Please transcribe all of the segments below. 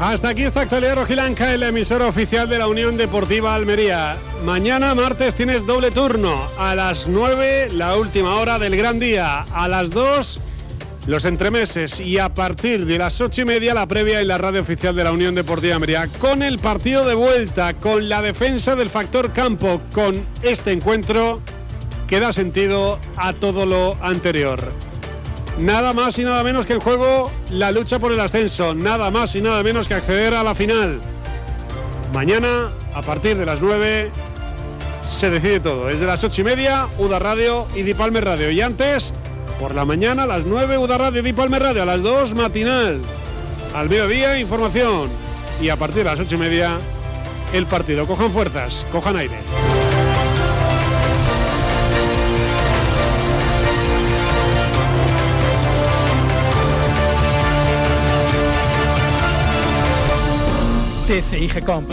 Hasta aquí esta actualidad rojiblanca en la emisora oficial de la Unión Deportiva Almería. Mañana, martes, tienes doble turno. A las 9, la última hora del gran día. A las 2, los entremeses. Y a partir de las 8:30, la previa en la radio oficial de la Unión Deportiva Almería. Con el partido de vuelta, con la defensa del factor campo, con este encuentro que da sentido a todo lo anterior. Nada más y nada menos que en juego la lucha por el ascenso, nada más y nada menos que acceder a la final. Mañana, a partir de las 9, se decide todo. Desde las 8:30, UDA Radio y Dipalme Radio. Y antes, por la mañana, a las 9, UDA Radio y Dipalme Radio. A las 2, matinal. Al mediodía, información. Y a partir de las 8:30, el partido. Cojan fuerzas, cojan aire. TCI GECOM,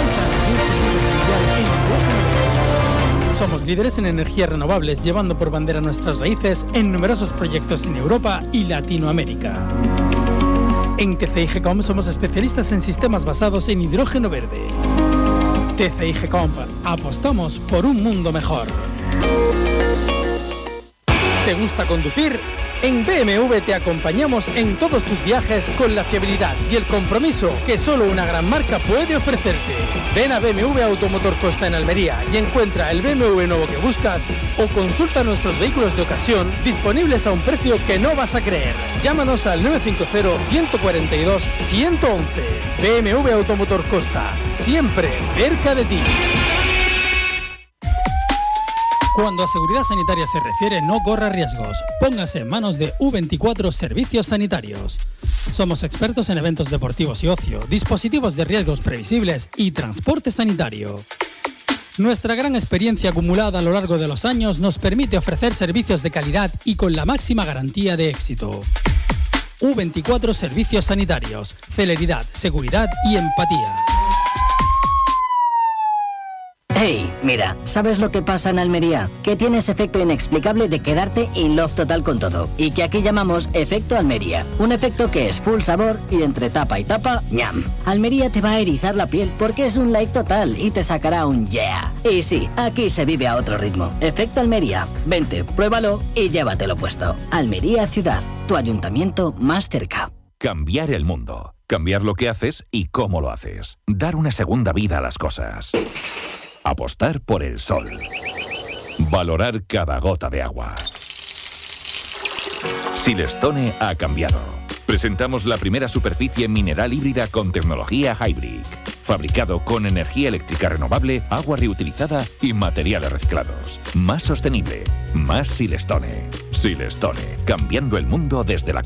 somos líderes en energías renovables, llevando por bandera nuestras raíces en numerosos proyectos en Europa y Latinoamérica. En TCI GECOM somos especialistas en sistemas basados en hidrógeno verde. TCI GECOM, apostamos por un mundo mejor. ¿Te gusta conducir? En BMW te acompañamos en todos tus viajes con la fiabilidad y el compromiso que solo una gran marca puede ofrecerte. Ven a BMW Automotor Costa en Almería y encuentra el BMW nuevo que buscas o consulta nuestros vehículos de ocasión disponibles a un precio que no vas a creer. Llámanos al 950-142-111. BMW Automotor Costa, siempre cerca de ti. Cuando a seguridad sanitaria se refiere, no corra riesgos. Póngase en manos de U24 Servicios Sanitarios. Somos expertos en eventos deportivos y ocio, dispositivos de riesgos previsibles y transporte sanitario. Nuestra gran experiencia acumulada a lo largo de los años nos permite ofrecer servicios de calidad y con la máxima garantía de éxito. U24 Servicios Sanitarios. Celeridad, seguridad y empatía. Hey, mira, ¿sabes lo que pasa en Almería? Que tienes efecto inexplicable de quedarte in love total con todo. Y que aquí llamamos efecto Almería. Un efecto que es full sabor y entre tapa y tapa, ñam. Almería te va a erizar la piel porque es un like total y te sacará un yeah. Y sí, aquí se vive a otro ritmo. Efecto Almería. Vente, pruébalo y llévatelo puesto. Almería Ciudad, tu ayuntamiento más cerca. Cambiar el mundo. Cambiar lo que haces y cómo lo haces. Dar una segunda vida a las cosas. Apostar por el sol. Valorar cada gota de agua. Silestone ha cambiado. Presentamos la primera superficie mineral híbrida con tecnología Hybrid. Fabricado con energía eléctrica renovable, agua reutilizada y materiales reciclados. Más sostenible. Más Silestone. Silestone. Cambiando el mundo desde la